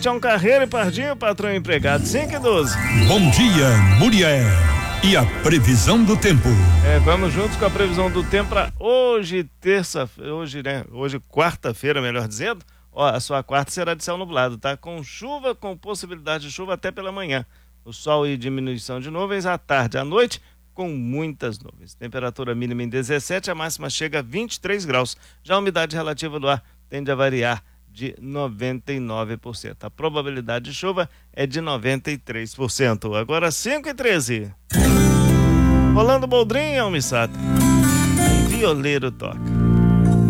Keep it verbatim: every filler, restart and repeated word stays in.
Tião Carreiro e Pardinho, patrão empregado, cinco e doze. Bom dia, Muriel. E a previsão do tempo? É, vamos juntos com a previsão do tempo para hoje, terça, hoje, né? Hoje, quarta-feira, melhor dizendo. Ó, a sua quarta será de céu nublado, tá? Com chuva, com possibilidade de chuva até pela manhã. O sol e diminuição de nuvens à tarde, à noite, com muitas nuvens. Temperatura mínima em dezessete, a máxima chega a vinte e três graus. Já a umidade relativa do ar tende a variar de noventa e nove por cento. A probabilidade de chuva é de noventa e três por cento. Agora cinco e treze. Rolando Boldrin, Almissata. Violeiro toca.